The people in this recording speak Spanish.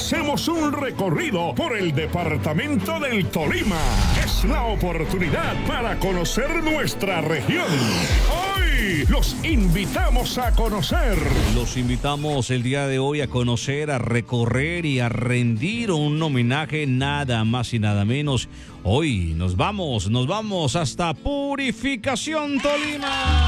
hacemos un recorrido por el departamento del Tolima. Es la oportunidad para conocer nuestra región. Hoy los invitamos a conocer. Los invitamos el día de hoy a conocer, a recorrer y a rendir un homenaje nada más y nada menos. Hoy nos vamos hasta Purificación, Tolima.